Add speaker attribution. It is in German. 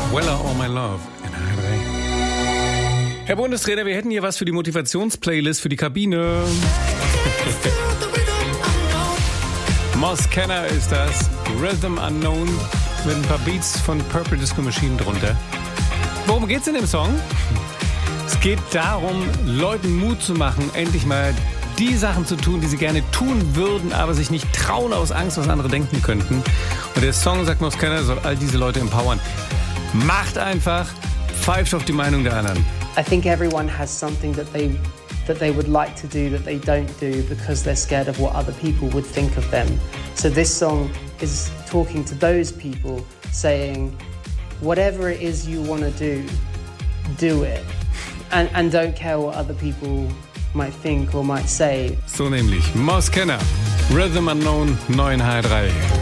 Speaker 1: Weller, All My Love in H3. Herr Bundestrainer, wir hätten hier was für die Motivationsplaylist für die Kabine. Moss Kenner ist das. Rhythm Unknown mit ein paar Beats von Purple Disco Machine drunter. Worum geht's in dem Song? Es geht darum, Leuten Mut zu machen, endlich mal die Sachen zu tun, die sie gerne tun würden, aber sich nicht trauen aus Angst, was andere denken könnten. Und der Song, sagt Moss Kenner, soll all diese Leute empowern. Macht einfach, pfeift auf die Meinung der anderen.
Speaker 2: I think everyone has something that they would like to do that they don't do because they're scared of what other people would think of them. So this song is talking to those people, saying, whatever it is you want to do it. And don't care what other people might think or might say.
Speaker 1: So nämlich Moss Kenner, Rhythm Unknown, 9 H3.